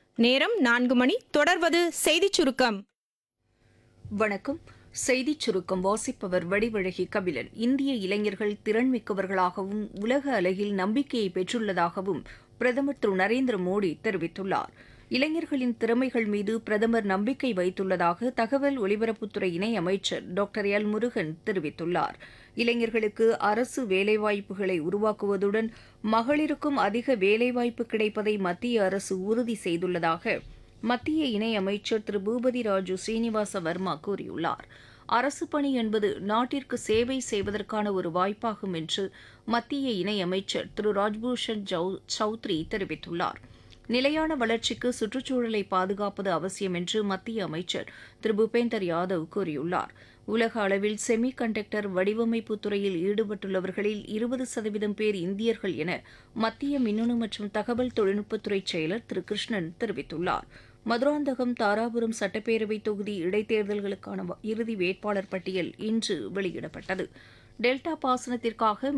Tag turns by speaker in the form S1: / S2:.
S1: நேரம் 4 மணி. தொடர்வது செய்திச் சுருக்கம்.
S2: வணக்கம். செய்திச் சுருக்கம் வாசிப்பவர் வடிவழகி கபிலன். இந்திய இளைஞர்கள் திறன்மிக்கவர்களாகவும் உலக அளவில் நம்பிக்கையை பெற்றுள்ளதாகவும் பிரதமர் திரு நரேந்திர மோடி தெரிவித்துள்ளார். இளைஞர்களின் திறமைகள் மீது பிரதமர் நம்பிக்கை வைத்துள்ளதாக தகவல் ஒலிபரப்புத்துறை இணையமைச்சர் டாக்டர் எல் முருகன் தெரிவித்துள்ளார். இளைஞர்களுக்கு அரசு வேலைவாய்ப்புகளை உருவாக்குவதுடன் மகளிருக்கும் அதிக வேலைவாய்ப்பு கிடைப்பதை மத்திய அரசு உறுதி செய்துள்ளதாக மத்திய இணையமைச்சர் திரு பூபதி ராஜு ஸ்ரீனிவாச வர்மா கூறியுள்ளார். அரசு பணி என்பது நாட்டிற்கு சேவை செய்வதற்கான ஒரு வாய்ப்பாகும் என்று மத்திய இணையமைச்சர் திரு ராஜ்பூஷன் சௌத்ரி தெரிவித்துள்ளார். நிலையான வளர்ச்சிக்கு சுற்றுச்சூழலை பாதுகாப்பது அவசியம் என்று மத்திய அமைச்சர் திரு பூபேந்தர் யாதவ் கூறியுள்ளார். உலக அளவில் செமி கண்டக்டர் வடிவமைப்பு துறையில் ஈடுபட்டுள்ளவர்களில் 20% பேர் இந்தியர்கள் என மத்திய மின்னணு மற்றும் தகவல் தொழில்நுட்பத்துறை செயலர் திரு கிருஷ்ணன் தெரிவித்துள்ளார். மதுராந்தகம், தாராபுரம் சட்டப்பேரவை தொகுதி இடைத்தேர்தல்களுக்கான இறுதி வேட்பாளர் பட்டியல் இன்று வெளியிடப்பட்டது. டெல்டா பாசனத்திற்காக